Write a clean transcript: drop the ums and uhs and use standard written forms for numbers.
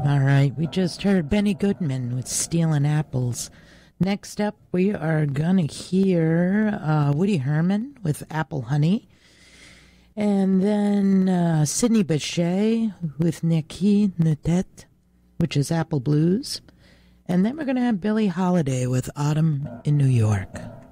All right, we just heard Benny Goodman with Stealing Apples. Next up, we are going to hear Woody Herman with Apple Honey. And then Sidney Bechet with Neki Netet, which is Apple Blues. And then we're going to have Billie Holiday with Autumn in New York.